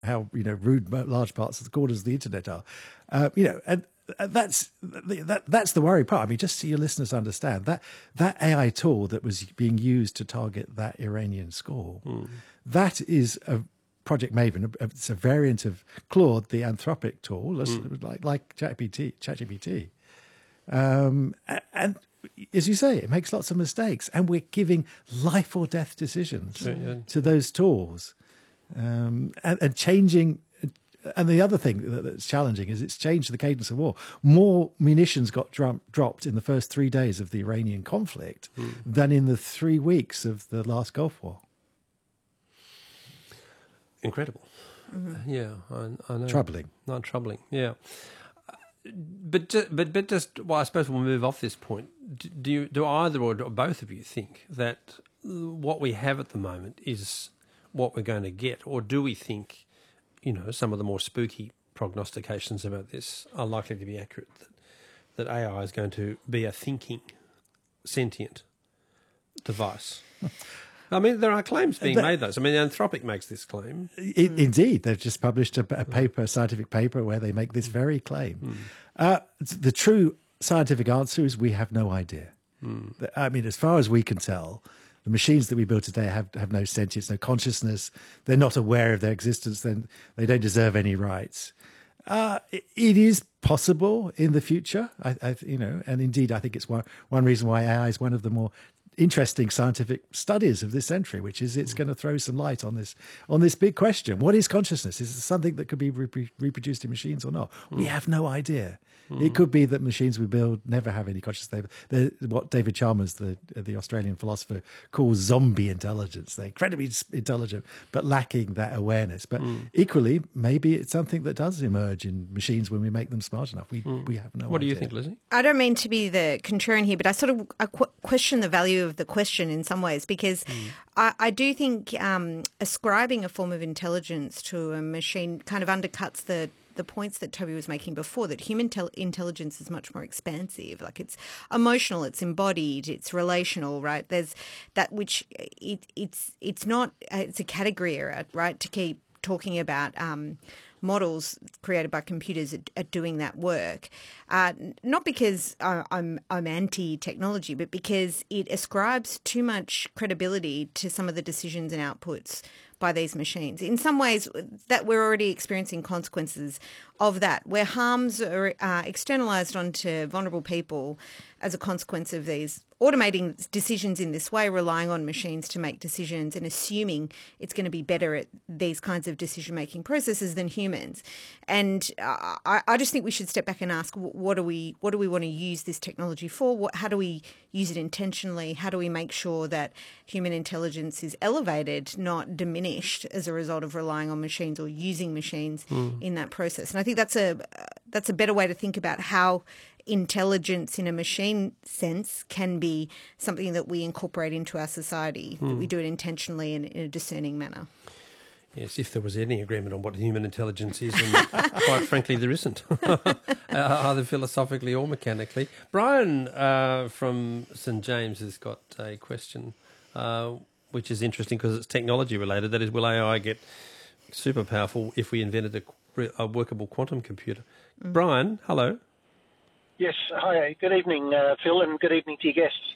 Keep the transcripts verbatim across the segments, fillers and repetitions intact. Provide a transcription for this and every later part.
how you know rude large parts of the corners of the internet are. Uh, you know, and that's that, that's the worry part. I mean, just so your listeners understand that that A I tool that was being used to target that Iranian school, mm. that is a Project Maven. It's a variant of Claude, the Anthropic tool, mm. like like ChatGPT. ChatGPT, um, and as you say, it makes lots of mistakes, and we're giving life or death decisions sure, yeah. to those tools, um, and, and changing. And the other thing that's challenging is it's changed the cadence of war. More munitions got drum, dropped in the first three days of the Iranian conflict mm. than in the three weeks of the last Gulf War. Incredible. Mm-hmm. Yeah, I, I know. Troubling. Not troubling, yeah. But just, but but just well, I suppose we'll move off this point. Do you do either or do both of you think that what we have at the moment is what we're going to get, or do we think, you know, some of the more spooky prognostications about this are likely to be accurate? That that A I is going to be a thinking, sentient device. I mean, there are claims being that, made, though. I mean, Anthropic makes this claim. It, indeed. They've just published a, a paper, a scientific paper, where they make this very claim. Mm. Uh, the true scientific answer is we have no idea. Mm. I mean, as far as we can tell, the machines that we build today have, have no sentience, no consciousness. They're not aware of their existence. Then they don't deserve any rights. Uh, it, it is possible in the future, I, I, you know, and indeed, I think it's one, one reason why A I is one of the more interesting scientific studies of this century, which is it's going to throw some light on this on this big question: what is consciousness? Is it something that could be re- reproduced in machines or not? Mm. We have no idea. Mm. It could be that machines we build never have any consciousness. They're, they're, what David Chalmers, the the Australian philosopher, calls zombie intelligence. They're incredibly intelligent, but lacking that awareness. But mm. equally, maybe it's something that does emerge in machines when we make them smart enough. We mm. we have no what idea. What do you think, Lizzie? I don't mean to be the contrarian here, but I sort of I qu- question the value of the question in some ways, because mm. I, I do think um, ascribing a form of intelligence to a machine kind of undercuts the the points that Toby was making before, that human tel- intelligence is much more expansive. Like, it's emotional, it's embodied, it's relational, right? There's that which it, it's it's not it's a category error, right? To keep talking about um, models created by computers at, at doing that work, uh, not because I, I'm I'm anti-technology, but because it ascribes too much credibility to some of the decisions and outputs by these machines. In some ways, that we're already experiencing consequences of that, where harms are uh, externalized onto vulnerable people as a consequence of these automating decisions in this way, relying on machines to make decisions and assuming it's going to be better at these kinds of decision-making processes than humans. And uh, I, I just think we should step back and ask, what do we what do we want to use this technology for? What, how do we use it intentionally? How do we make sure that human intelligence is elevated, not diminished, as a result of relying on machines or using machines mm. in that process? And I think that's a uh, that's a better way to think about how intelligence in a machine sense can be something that we incorporate into our society, mm. that we do it intentionally and in a discerning manner. Yes, if there was any agreement on what human intelligence is, and quite frankly there isn't, uh, either philosophically or mechanically. Brian uh, from St James has got a question, uh, which is interesting because it's technology related. That is, will A I get super powerful if we invented a, a workable quantum computer? Mm. Brian, hello. Yes, hi. Good evening, uh, Phil, and good evening to your guests.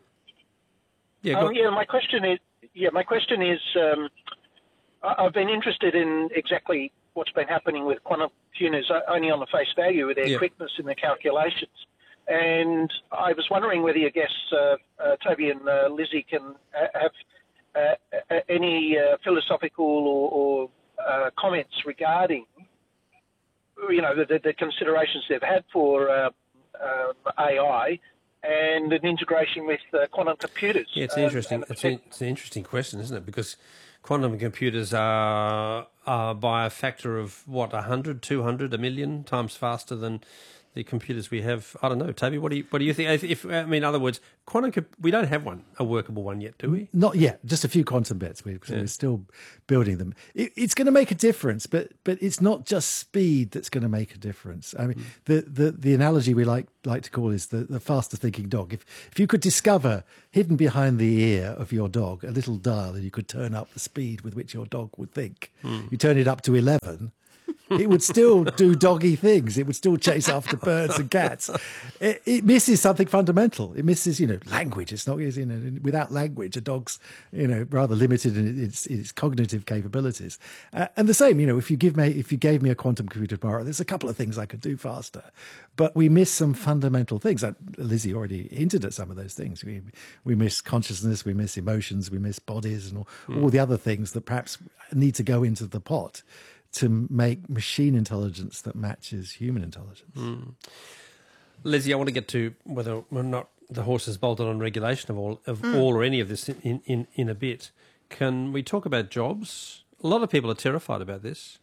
Yeah, um, yeah. My question is, yeah, my question is, um, I've been interested in exactly what's been happening with quantum computers, only on the face value of their yeah. quickness in the calculations. And I was wondering whether your guests, uh, uh, Toby and uh, Lizzie, can have uh, any uh, philosophical or, or uh, comments regarding, you know, the, the considerations they've had for uh, um, A I and an integration with uh, quantum computers. Yeah, it's interesting. Um, it's, a, it's an interesting question, isn't it? Because quantum computers are, are by a factor of, what, one hundred, two hundred, a million times faster than the computers we have. I don't know, Toby. What do you what do you think? If, if I mean, in other words, quantum. We don't have one, a workable one yet, do we? Not yet. Just a few quantum bits. We're, yeah. we're still building them. It, it's going to make a difference, but but it's not just speed that's going to make a difference. I mean, mm. the, the the analogy we like like to call is the, the faster thinking dog. If if you could discover hidden behind the ear of your dog a little dial, and you could turn up the speed with which your dog would think, mm. you turn it up to eleven. It would still do doggy things. It would still chase after birds and cats. It, it misses something fundamental. It misses, you know, language. It's not, you know, without language, a dog's, you know, rather limited in its, its cognitive capabilities. Uh, and the same, you know, if you give me, if you gave me a quantum computer tomorrow, there's a couple of things I could do faster, but we miss some fundamental things. Uh, Lizzie already hinted at some of those things. We we miss consciousness, we miss emotions, we miss bodies, and all, mm. all the other things that perhaps need to go into the pot to make machine intelligence that matches human intelligence. Mm. Leslie, I want to get to whether or not the horse is bolted on regulation of all of mm. all or any of this in, in, in a bit. Can we talk about jobs? A lot of people are terrified about this.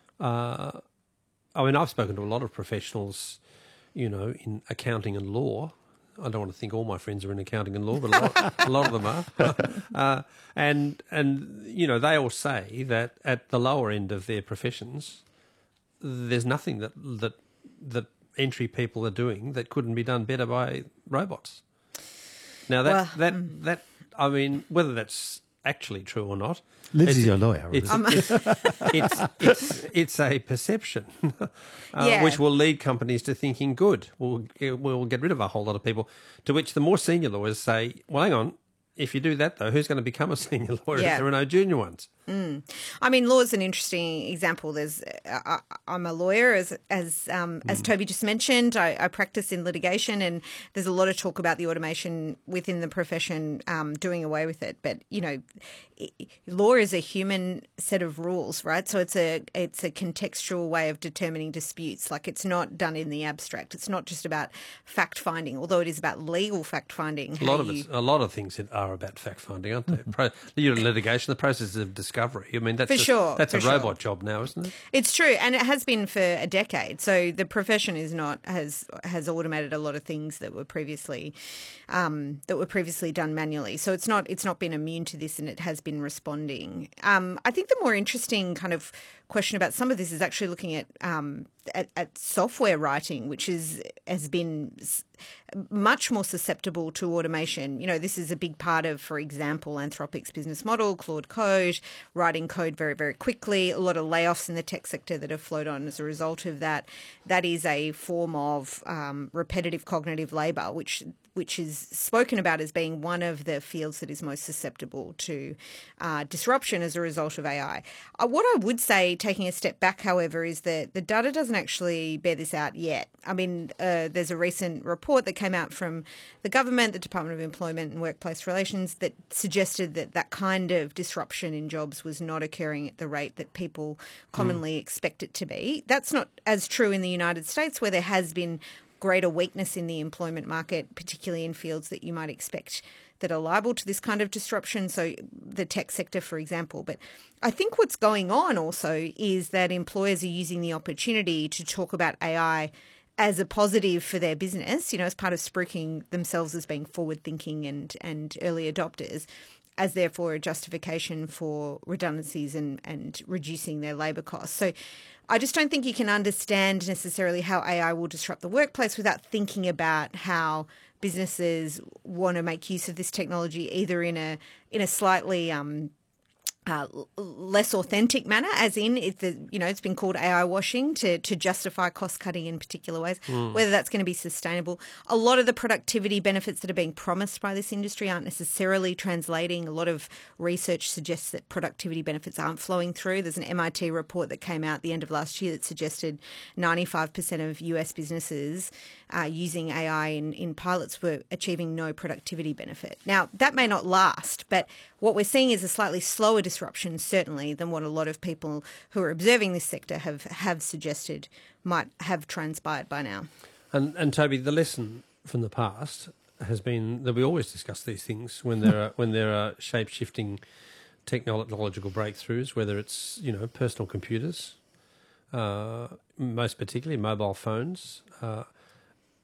Uh, I mean, I've spoken to a lot of professionals, you know, in accounting and law. I don't want to think all my friends are in accounting and law, but a lot, a lot of them are. uh, and, and, you know, they all say that at the lower end of their professions, there's nothing that, that, that entry people are doing that couldn't be done better by robots. Now, that, well, that, mm. that, I mean, whether that's actually true or not. Lizzie's your lawyer. It's, it's, it's, it's, it's a perception uh, yeah. which will lead companies to thinking, good, we'll, we'll get rid of a whole lot of people, to which the more senior lawyers say, well, hang on, if you do that, though, who's going to become a senior lawyer yeah. if there are no junior ones? Mm. I mean, law is an interesting example. There's, uh, I'm a lawyer, as as um, mm. as Toby just mentioned. I, I practice in litigation, and there's a lot of talk about the automation within the profession um, doing away with it. But you know, law is a human set of rules, right? So it's a it's a contextual way of determining disputes. Like, it's not done in the abstract. It's not just about fact finding, although it is about legal fact finding. A lot of you... a lot of things are about fact finding, aren't they? Pro, you know, litigation, the process of discovery. I mean, that's for a, sure. That's for a sure. robot job now, isn't it? It's true, and it has been for a decade. So the profession is not has has automated a lot of things that were previously um, that were previously done manually. So it's not it's not been immune to this, and it has been responding. Um, I think the more interesting kind of question about some of this is actually looking at um, at, at software writing, which is has been much more susceptible to automation. You know, this is a big part of, for example, Anthropic's business model, Claude Code, writing code very, very quickly. A lot of layoffs in the tech sector that have flowed on as a result of that. That is a form of um, repetitive cognitive labour, which which is spoken about as being one of the fields that is most susceptible to uh, disruption as a result of A I. Uh, what I would say, taking a step back, however, is that the data doesn't actually bear this out yet. I mean, uh, there's a recent report that came out from the government, the Department of Employment and Workplace Relations, that suggested that that kind of disruption in jobs was not occurring at the rate that people commonly mm. expect it to be. That's not as true in the United States, where there has been greater weakness in the employment market, particularly in fields that you might expect that are liable to this kind of disruption, so the tech sector, for example. But I think what's going on also is that employers are using the opportunity to talk about A I as a positive for their business, you know, as part of spruiking themselves as being forward-thinking and, and early adopters, as therefore a justification for redundancies and, and reducing their labour costs. So I just don't think you can understand necessarily how A I will disrupt the workplace without thinking about how businesses want to make use of this technology, either in a in a slightly um, Uh, less authentic manner, as in, if the, you know, it's been called A I washing to, to justify cost cutting in particular ways, mm. whether that's going to be sustainable. A lot of the productivity benefits that are being promised by this industry aren't necessarily translating. A lot of research suggests that productivity benefits aren't flowing through. There's an M I T report that came out at the end of last year that suggested ninety-five percent of U S businesses uh, using A I in, in pilots were achieving no productivity benefit. Now, that may not last, but what we're seeing is a slightly slower disruption, certainly, than what a lot of people who are observing this sector have, have suggested might have transpired by now. And, and Toby, the lesson from the past has been that we always discuss these things when there are when there are shape-shifting technological breakthroughs, whether it's, you know, personal computers, uh, most particularly mobile phones, uh,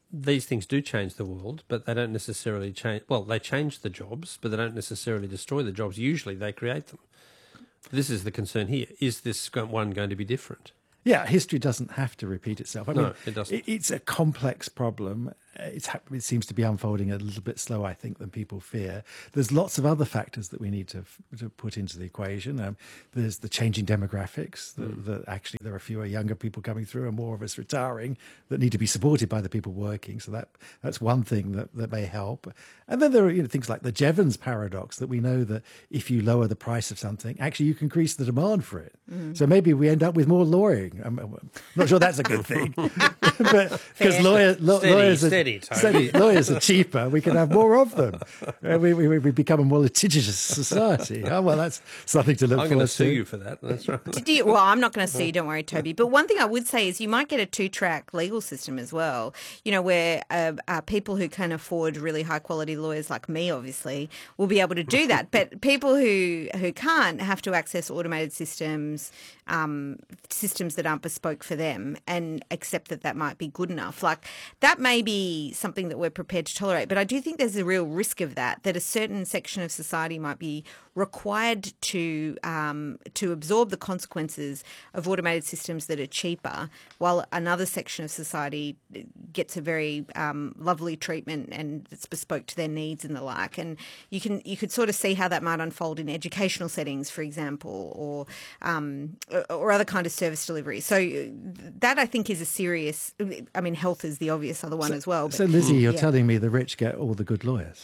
these things do change the world, but they don't necessarily change. Well, they change the jobs, but they don't necessarily destroy the jobs. Usually, they create them. This is the concern here. Is this one going to be different? Yeah, history doesn't have to repeat itself. I no, mean, it doesn't. It, it's a complex problem. It's, it seems to be unfolding a little bit slower, I think, than people fear. There's lots of other factors that we need to, to put into the equation. Um, there's the changing demographics, that, mm. that actually there are fewer younger people coming through and more of us retiring that need to be supported by the people working. So that that's one thing that, that may help. And then there are you know, things like the Jevons paradox, that we know that if you lower the price of something, actually you can increase the demand for it. Mm. So maybe we end up with more lawyering. I'm, I'm not sure that's a good thing. But because lawyer, lo- steady, lawyers are, steady. Steady. Lawyers are cheaper. We can have more of them. Uh, we, we, we become a more litigious society. Oh, well, that's something to look I'm forward to. I'm going to sue you for that. That's right. Do you, well, I'm not going to sue you. Don't worry, Toby. But one thing I would say is you might get a two-track legal system as well, you know, where uh, uh, people who can afford really high-quality lawyers like me, obviously, will be able to do that. But people who, who can't have to access automated systems, um, systems that aren't bespoke for them, and accept that that might be good enough. Like, that may be something that we're prepared to tolerate, but I do think there's a real risk of that, that a certain section of society might be required to um, to absorb the consequences of automated systems that are cheaper, while another section of society gets a very um, lovely treatment and it's bespoke to their needs and the like. And you can you could sort of see how that might unfold in educational settings, for example, or um, or other kind of service delivery. So that, I think, is a serious. I mean, health is the obvious other one so, as well. But, so Lizzie, you're yeah. telling me the rich get all the good lawyers.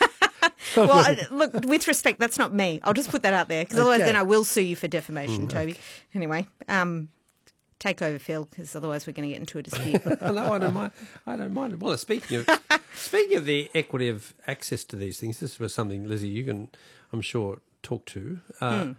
Well, look, with respect, that's not me. I'll just put that out there, because otherwise Okay. then I will sue you for defamation, Mm, Toby. okay. Anyway, um, take over, Phil, because otherwise we're going to get into a dispute. No, I don't mind. I don't mind. Well, speaking of speaking of the equity of access to these things, this was something, Lizzie, you can, I'm sure, talk to. Uh, mm.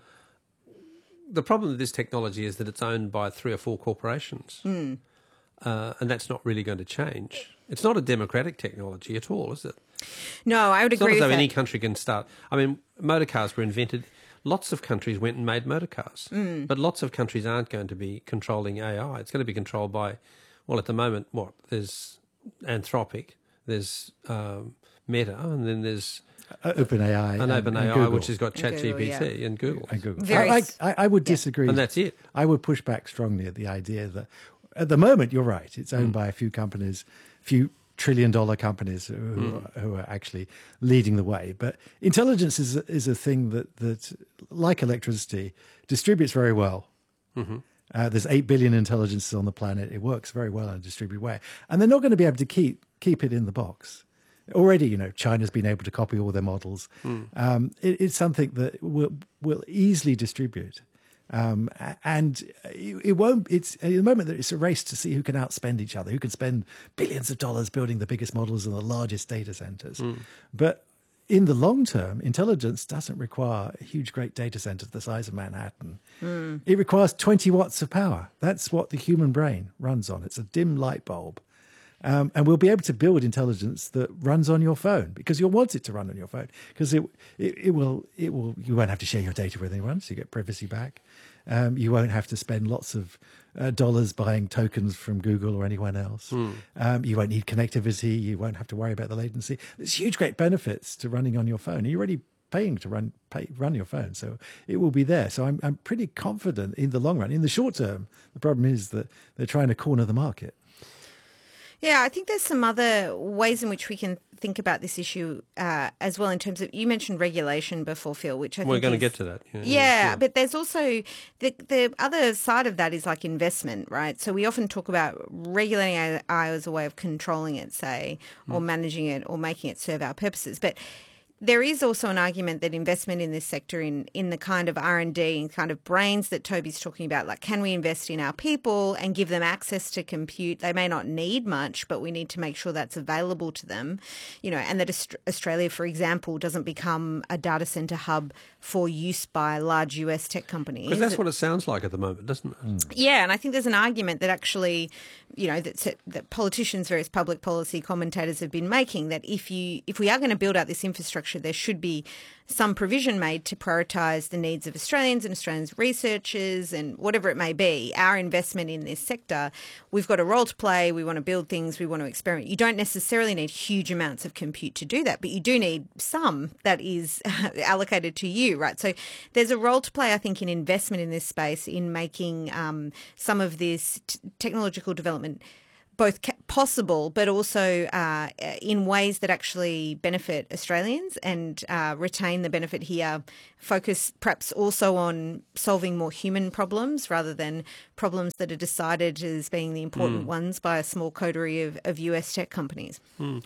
The problem with this technology is that it's owned by three or four corporations, Mm. uh, and that's not really going to change. It's not a democratic technology at all, is it? No, I would It's agree not as with though that. any country can start. I mean, motor cars were invented. Lots of countries went and made motor cars, Mm. but lots of countries aren't going to be controlling A I. It's going to be controlled by, well, at the moment, what? There's Anthropic, there's um, Meta, and then there's Uh, OpenAI an and, OpenAI, and Google. which has got And Google, ChatGPT yeah. and Google. And Google. Very I, s- I, I would yeah. disagree. And that's it. I would push back strongly at the idea that at the moment, you're right, it's owned Mm. by a few companies, few trillion dollar companies who, Mm. are, who are actually leading the way. But intelligence is, is a thing that, that, like electricity, distributes very well. Mm-hmm. Uh, there's eight billion intelligences on the planet. It works very well in a distributed way. And they're not going to be able to keep keep it in the box. Already, you know, China's been able to copy all their models. Mm. Um, it, it's something that will will easily distribute. Um, a- and it, it won't, it's at the moment that it's a race to see who can outspend each other, who can spend billions of dollars building the biggest models and the largest data centers. Mm. But in the long term, intelligence doesn't require a huge, great data center the size of Manhattan. Mm. It requires twenty watts of power. That's what the human brain runs on. It's a dim light bulb. Um, and we'll be able to build intelligence that runs on your phone, because you'll want it to run on your phone, because it, it it will it will you won't have to share your data with anyone, so you get privacy back. Um, you won't have to spend lots of uh, dollars buying tokens from Google or anyone else. Mm. Um, you won't need connectivity. You won't have to worry about the latency. There's huge, great benefits to running on your phone. And you're already paying to run pay, run your phone, so it will be there. So I'm I'm pretty confident in the long run. In the short term, the problem is that they're trying to corner the market. Yeah, I think there's some other ways in which we can think about this issue uh, as well, in terms of, you mentioned regulation before, Phil, which I We're think going to is- get to that. Yeah, Yeah, yeah. but there's also the the other side of that is like investment, right? So we often talk about regulating A I as a way of controlling it, say, or managing it, or making it serve our purposes. But there is also an argument that investment in this sector, in, in the kind of R and D and kind of brains that Toby's talking about, like, can we invest in our people and give them access to compute? They may not need much, but we need to make sure that's available to them, you know, and that Aust- Australia, for example, doesn't become a data center hub for use by large U S tech companies. Because that's what it sounds like at the moment, doesn't it? Mm. Yeah, and I think there's an argument that actually, you know, that, that politicians, various public policy commentators have been making, that if you if we are going to build out this infrastructure infrastructure, there should be some provision made to prioritise the needs of Australians and Australians researchers and whatever it may be. Our investment in this sector, we've got a role to play. We want to build things. We want to experiment. You don't necessarily need huge amounts of compute to do that, but you do need some that is allocated to you, right? So there's a role to play, I think, in investment in this space, in making um, some of this t- technological development both possible, but also uh, in ways that actually benefit Australians and uh, retain the benefit here. Focus perhaps also on solving more human problems rather than problems that are decided as being the important mm. ones by a small coterie of, of U S tech companies. Mm.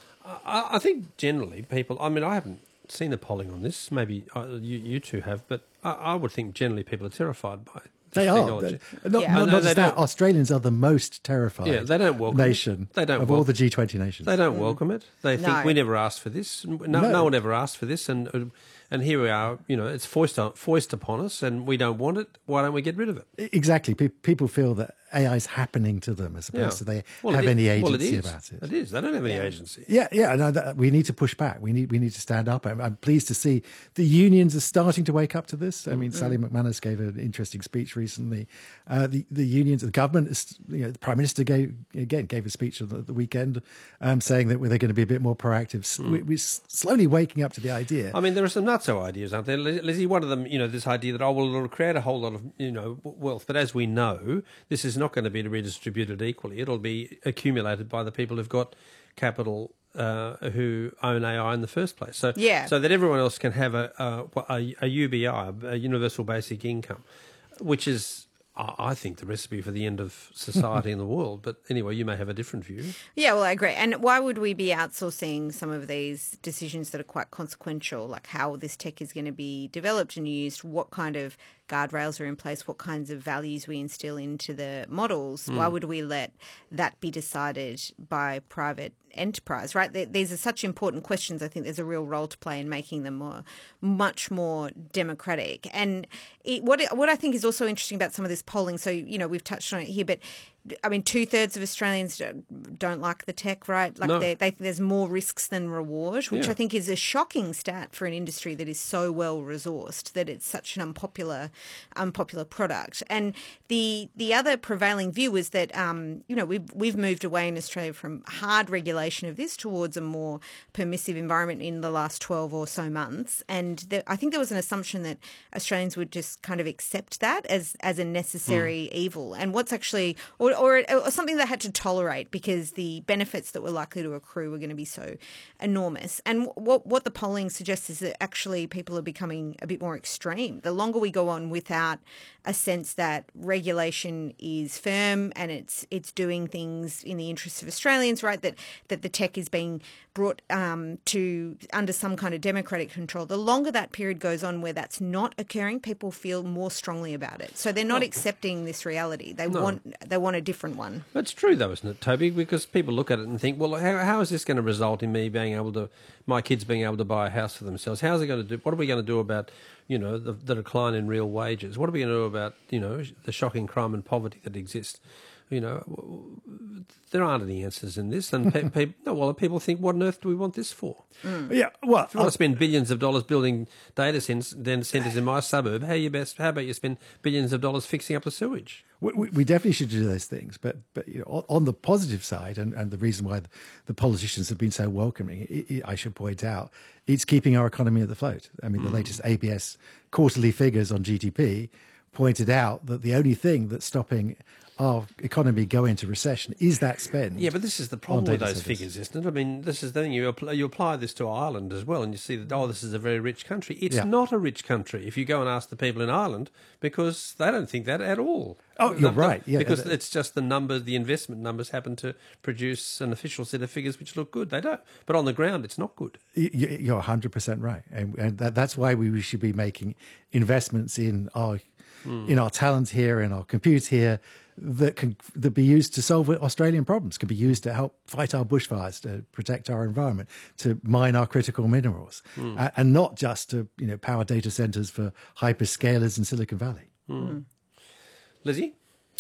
I, I think generally people, I mean, I haven't seen the polling on this. Maybe uh, you, you two have, but I, I would think generally people are terrified by it. They are. Not, yeah. not, no, not just that. Australians are the most terrified yeah, they don't welcome nation it. They don't of wel- all the G twenty nations. They don't mm. welcome it. They think no. we never asked for this. No, no. no one ever asked for this, and and here we are. You know, it's foisted foisted upon us, and we don't want it. Why don't we get rid of it? Exactly. Pe- people feel that A I is happening to them as opposed yeah. to they well, have it any well, agency it about it. It is. They don't have any yeah. agency. Yeah, yeah. No, that, we need to push back. We need we need to stand up. I'm, I'm pleased to see the unions are starting to wake up to this. I mean, mm-hmm. Sally McManus gave an interesting speech recently. Uh, the the unions, the government, is, you know, the Prime Minister gave again gave a speech on the, the weekend, um, saying that they're going to be a bit more proactive. Mm. We, we're slowly waking up to the idea. I mean, there are some nutso ideas, aren't there, Lizzie? One of them, you know, this idea that oh, well, it'll create a whole lot of you know wealth, but as we know, this is not going to be redistributed equally. It'll be accumulated by the people who've got capital uh, who own A I in the first place. So, yeah. so that everyone else can have a, a, a, a U B I, a universal basic income, which is, I think, the recipe for the end of society in the world. But anyway, you may have a different view. Yeah, well, I agree. And why would we be outsourcing some of these decisions that are quite consequential, like how this tech is going to be developed and used, what kind of guardrails are in place, what kinds of values we instill into the models? Mm. Why would we let that be decided by private enterprise, right? These are such important questions. I think there's a real role to play in making them more, much more democratic. And it, what what I think is also interesting about some of this polling, so, you know, we've touched on it here, but I mean, two thirds of Australians don't, don't like the tech, right? Like no. they, they, there's more risks than reward, which yeah. I think is a shocking stat for an industry that is so well resourced that it's such an unpopular, unpopular product. And the the other prevailing view is that um, you know we've we've moved away in Australia from hard regulation of this towards a more permissive environment in the last twelve or so months. And there, I think there was an assumption that Australians would just kind of accept that as as a necessary mm. evil. And what's actually or Or, or something they had to tolerate because the benefits that were likely to accrue were going to be so enormous. And what what the polling suggests is that actually people are becoming a bit more extreme. The longer we go on without a sense that regulation is firm and it's it's doing things in the interests of Australians, right, that, that the tech is being brought um, to under some kind of democratic control, the longer that period goes on where that's not occurring, people feel more strongly about it. So they're not oh. accepting this reality. They no. want they want a different one. That's true, though, isn't it, Toby? Because people look at it and think, well, how, how is this going to result in me being able to, my kids being able to buy a house for themselves? How's it going to do? What are we going to do about, you know, the, the decline in real wages? What are we going to do about, you know, the shocking crime and poverty that exists? You know, there aren't any answers in this. And pe- pe- no, well, people think, what on earth do we want this for? Mm. Yeah, well, if you want to spend billions of dollars building data centres centres in my suburb, how you best? How about you spend billions of dollars fixing up the sewage? We, we, we definitely should do those things, but but you know, on the positive side, and, and the reason why the politicians have been so welcoming, it, it, I should point out, it's keeping our economy afloat. I mean, the mm. latest A B S quarterly figures on G D P pointed out that the only thing that's stopping our economy go into recession is that spend. Yeah, but this is the problem with those figures, isn't it? I mean, this is the thing. You apply, you apply this to Ireland as well, and you see that, oh, this is a very rich country. It's yeah. not a rich country if you go and ask the people in Ireland, because they don't think that at all. Oh, you're the, right. Yeah, because it's just the numbers, the investment numbers happen to produce an official set of figures which look good. They don't. But on the ground, it's not good. You're one hundred percent right. And, and that, that's why we should be making investments in our mm. in our talent here, in our compute here, that can that be used to solve Australian problems, can be used to help fight our bushfires, to protect our environment, to mine our critical minerals, mm. uh, and not just to you know power data centers for hyperscalers in Silicon Valley. Mm. Lizzie?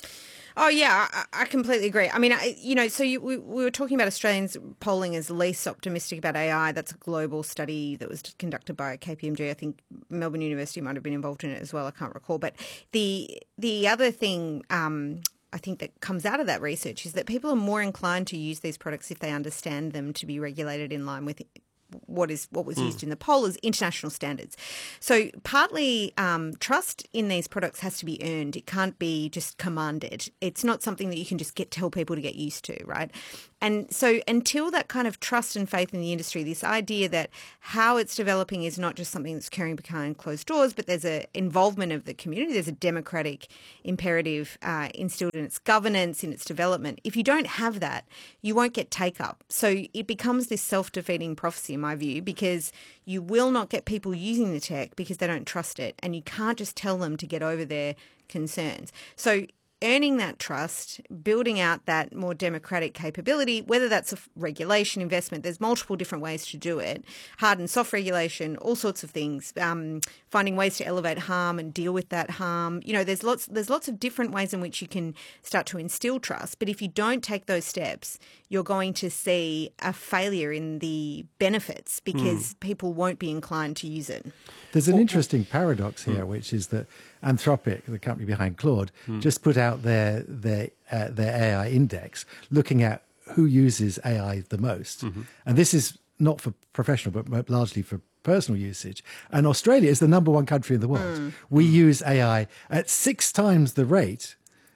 Oh, yeah, I, I completely agree. I mean, I, you know, so you, we, we were talking about Australians polling as least optimistic about A I. That's a global study that was conducted by K P M G. I think Melbourne University might have been involved in it as well. I can't recall. But the the other thing um, I think that comes out of that research is that people are more inclined to use these products if they understand them to be regulated in line with what is what was Mm. used in the poll as international standards. So partly um, trust in these products has to be earned. It can't be just commanded. It's not something that you can just get tell people to get used to, right? And so until that kind of trust and faith in the industry, this idea that how it's developing is not just something that's occurring behind closed doors, but there's a involvement of the community. There's a democratic imperative uh, instilled in its governance, in its development. If you don't have that, you won't get take up. So it becomes this self-defeating prophecy, in my view, because you will not get people using the tech because they don't trust it, and you can't just tell them to get over their concerns. So earning that trust, building out that more democratic capability, whether that's a regulation, investment, there's multiple different ways to do it, hard and soft regulation, all sorts of things, um, finding ways to elevate harm and deal with that harm. You know, there's lots, there's lots of different ways in which you can start to instill trust. But if you don't take those steps, you're going to see a failure in the benefits because mm. people won't be inclined to use it. There's an interesting paradox here, mm. which is that Anthropic, the company behind Claude, mm. just put out their their uh, their A I index, looking at who uses A I the most, mm-hmm. and this is not for professional, but largely for personal usage. And Australia is the number one country in the world. Mm. We use A I at six times the rate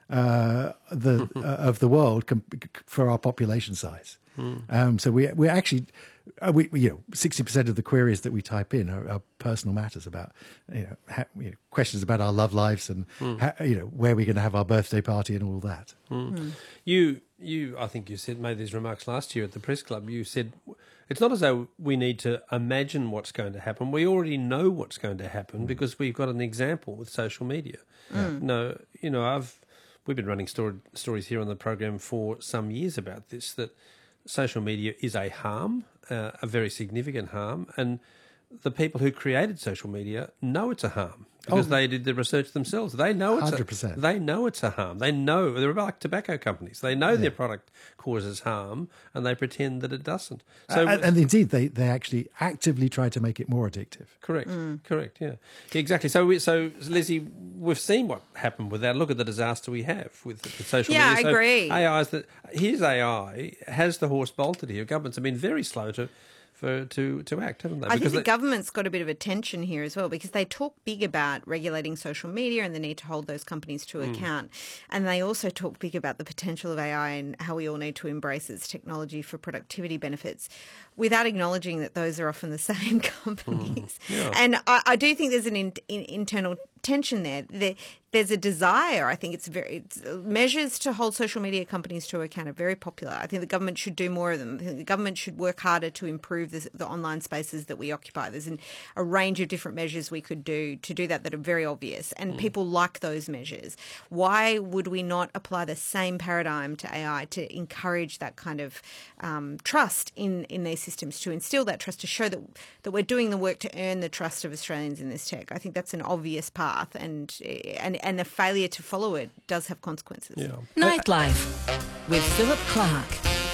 uh, the uh, of the world com- for our population size. Mm. Um, so we we're actually. Uh, we, we, you know, sixty percent of the queries that we type in are, are personal matters about, you know, ha, you know, questions about our love lives and, mm. ha, you know, where we're going to have our birthday party and all that. Mm. Mm. You, you, I think you said made these remarks last year at the press club. You said it's not as though we need to imagine what's going to happen. We already know what's going to happen because we've got an example with social media. Mm. No, you know, I've we've been running story, stories here on the program for some years about this, that social media is a harm. Uh, a very significant harm, and the people who created social media know it's a harm because oh, they did the research themselves. They know it's one hundred percent. A, they know it's a harm. They know they're like tobacco companies. They know yeah. their product causes harm, and they pretend that it doesn't. So, uh, and, and indeed, they, they actually actively try to make it more addictive. Correct, mm. correct, yeah, exactly. So, we, so Leslie, we've seen what happened with that. Look at the disaster we have with, with social yeah, media. Yeah, I so agree. A I is that here's A I has the horse bolted here. Governments have been very slow to. For, to, to act, haven't they? I because think the they, government's got a bit of a tension here as well because they talk big about regulating social media and the need to hold those companies to mm. account. And they also talk big about the potential of A I and how we all need to embrace its technology for productivity benefits without acknowledging that those are often the same companies. Mm. Yeah. And I, I do think there's an in, in, internal tension there. there. There's a desire, I think it's very, it's, measures to hold social media companies to account are very popular. I think the government should do more of them. I think the government should work harder to improve the, the online spaces that we occupy. There's an, a range of different measures we could do to do that that are very obvious, and mm. people like those measures. Why would we not apply the same paradigm to A I to encourage that kind of um, trust in, in these systems, to instill that trust, to show that, that we're doing the work to earn the trust of Australians in this tech? I think that's an obvious path, and and and the failure to follow it does have consequences. Yeah. Nightlife with Philip Clark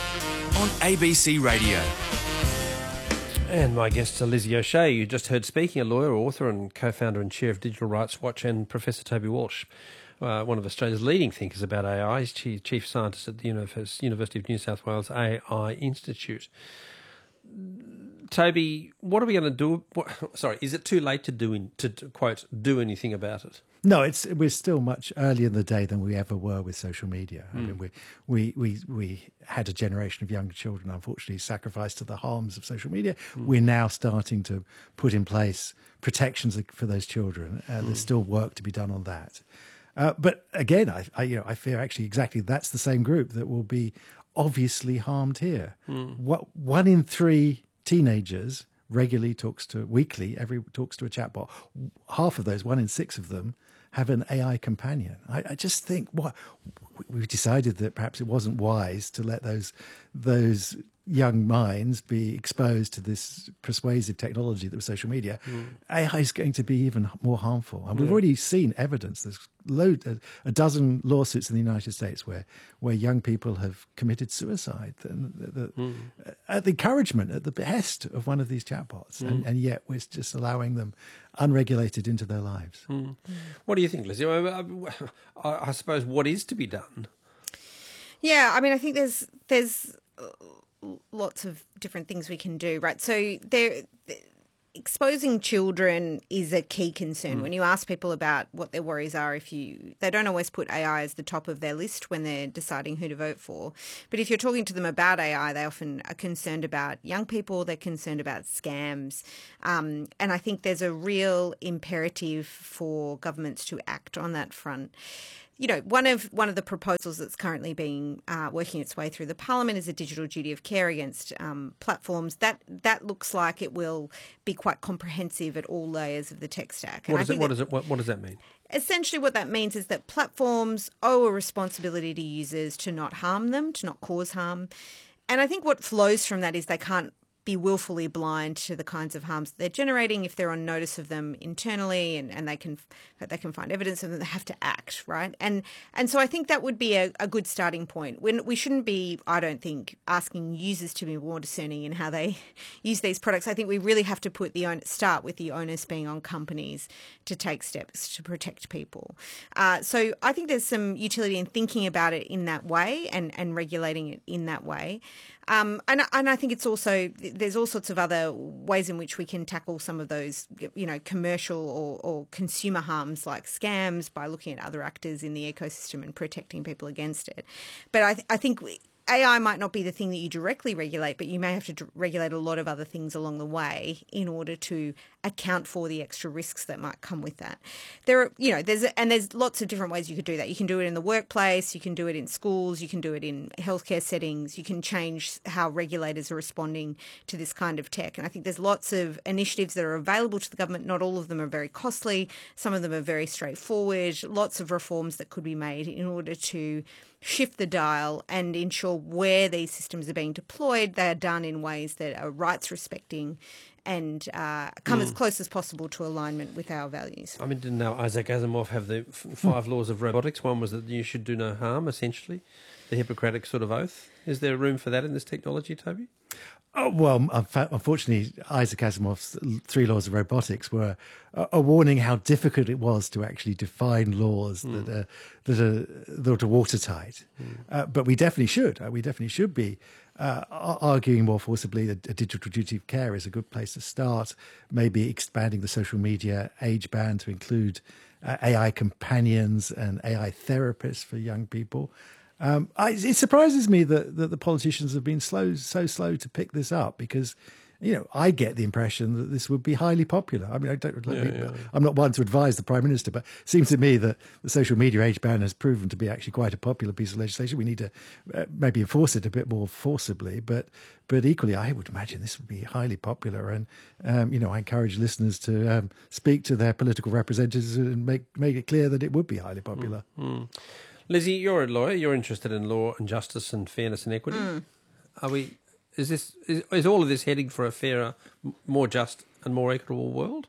on A B C Radio. And my guests are Lizzie O'Shea, you just heard speaking, a lawyer, author and co-founder and chair of Digital Rights Watch, and Professor Toby Walsh, uh, one of Australia's leading thinkers about A I. He's chief, chief scientist at the University of New South Wales A I Institute. Toby, what are we going to do? What, sorry, is it too late to do in, to, to quote do anything about it? No, it's we're still much earlier in the day than we ever were with social media. Mm. I mean, we, we we we had a generation of young children, unfortunately, sacrificed to the harms of social media. Mm. We're now starting to put in place protections for those children. Uh, mm. There's still work to be done on that. Uh, but again, I, I you know I fear actually exactly that's the same group that will be obviously harmed here. Mm. What one in three teenagers regularly talks to weekly every talks to a chatbot. Half of those, one in six of them, have an A I companion. I, I just think what we've decided that perhaps it wasn't wise to let those those young minds be exposed to this persuasive technology that was social media, mm. A I is going to be even more harmful. And we've yeah. already seen evidence. There's load, a, a dozen lawsuits in the United States where, where young people have committed suicide and the, the, mm. at the encouragement, at the behest of one of these chatbots. Mm. And, and yet we're just allowing them unregulated into their lives. Mm. Mm. What do you think, Lizzie? I, I, I suppose what is to be done? Yeah, I mean, I think there's there's lots of different things we can do, right? So there, exposing children is a key concern. Mm. When you ask people about what their worries are, if you they don't always put A I as the top of their list when they're deciding who to vote for. But if you're talking to them about A I, they often are concerned about young people. They're concerned about scams, um, and I think there's a real imperative for governments to act on that front. You know, one of one of the proposals that's currently being uh, working its way through the Parliament is a digital duty of care against um, platforms. That that looks like it will be quite comprehensive at all layers of the tech stack. What, is it, what, does it, what, what does that mean? Essentially what that means is that platforms owe a responsibility to users to not harm them, to not cause harm. And I think what flows from that is they can't be willfully blind to the kinds of harms that they're generating. If they're on notice of them internally and, and they can they can find evidence of them, they have to act, right? And and so I think that would be a, a good starting point. When we shouldn't be, I don't think, asking users to be more discerning in how they use these products. I think we really have to put the on, start with the onus being on companies to take steps to protect people. Uh, so I think there's some utility in thinking about it in that way and, and regulating it in that way. Um, and, and I think it's also, there's all sorts of other ways in which we can tackle some of those, you know, commercial or, or consumer harms like scams by looking at other actors in the ecosystem and protecting people against it. But I, th- I think we, A I might not be the thing that you directly regulate, but you may have to d- regulate a lot of other things along the way in order to account for the extra risks that might come with that. There are, you know, there's and there's lots of different ways you could do that. You can do it in the workplace, you can do it in schools, you can do it in healthcare settings. You can change how regulators are responding to this kind of tech. And I think there's lots of initiatives that are available to the government. Not all of them are very costly. Some of them are very straightforward. Lots of reforms that could be made in order to shift the dial and ensure where these systems are being deployed, they are done in ways that are rights respecting and uh, come mm. as close as possible to alignment with our values. I mean, didn't know Isaac Asimov have the f- five laws of robotics? One was that you should do no harm, essentially, the Hippocratic sort of oath. Is there room for that in this technology, Toby? Oh, well, unfortunately, Isaac Asimov's three laws of robotics were a warning how difficult it was to actually define laws mm. that are that are that are watertight. Mm. Uh, but we definitely should. Uh, we definitely should be uh, arguing more forcibly that a digital duty of care is a good place to start. Maybe expanding the social media age band to include uh, A I companions and A I therapists for young people. Um, I, it surprises me that, that the politicians have been slow, so slow to pick this up because, you know, I get the impression that this would be highly popular. I mean, I don't, yeah, me, yeah. I'm not one to advise the Prime Minister, but it seems to me that the social media age ban has proven to be actually quite a popular piece of legislation. We need to uh, maybe enforce it a bit more forcibly, but but equally, I would imagine this would be highly popular. And, um, you know, I encourage listeners to um, speak to their political representatives and make, make it clear that it would be highly popular. Mm-hmm. Lizzie, you're a lawyer. You're interested in law and justice and fairness and equity. Mm. Are we? Is this? Is, is all of this heading for a fairer, more just, and more equitable world?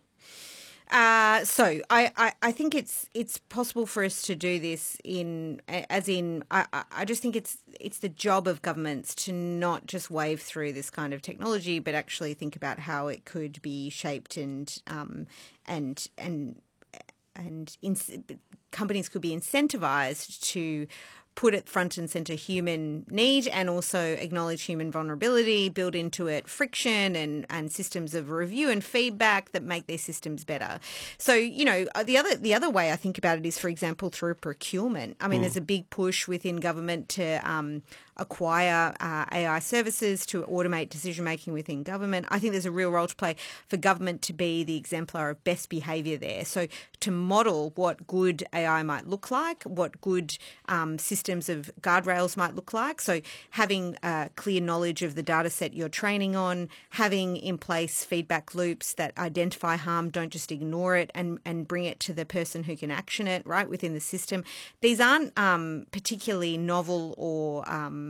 Uh, so I, I, I think it's it's possible for us to do this in as in I, I just think it's it's the job of governments to not just wave through this kind of technology, but actually think about how it could be shaped and um and and and in, companies could be incentivized to put it front and center human need and also acknowledge human vulnerability, build into it friction and, and systems of review and feedback that make their systems better. So, you know, the other the other way I think about it is, for example, through procurement. I mean, mm. there's a big push within government to um, acquire uh, A I services to automate decision-making within government. I think there's a real role to play for government to be the exemplar of best behaviour there. So to model what good A I might look like, what good um, systems of guardrails might look like. So having uh, clear knowledge of the data set you're training on, having in place feedback loops that identify harm, don't just ignore it and, and bring it to the person who can action it, right, within the system. These aren't um, particularly novel or um,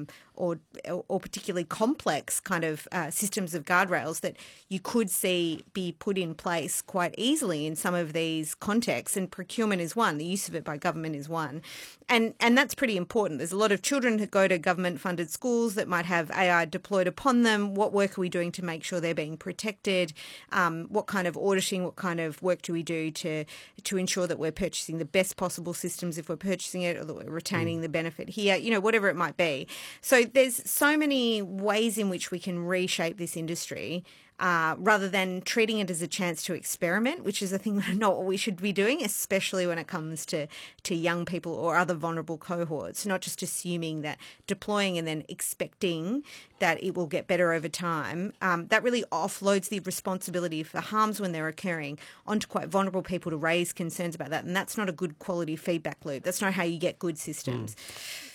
or or particularly complex kind of uh, systems of guardrails that you could see be put in place quite easily in some of these contexts. And procurement is one. The use of it by government is one. And and that's pretty important. There's a lot of children who go to government-funded schools that might have A I deployed upon them. What work are we doing to make sure they're being protected? Um, what kind of auditing, what kind of work do we do to to ensure that we're purchasing the best possible systems if we're purchasing it, or that we're retaining mm. the benefit here, you know, whatever it might be. So there's so many ways in which we can reshape this industry. Uh, rather than treating it as a chance to experiment, which is I think not what we should be doing, especially when it comes to, to young people or other vulnerable cohorts, not just assuming that deploying and then expecting that it will get better over time. Um, that really offloads the responsibility for harms when they're occurring onto quite vulnerable people to raise concerns about that. And that's not a good quality feedback loop. That's not how you get good systems. Mm.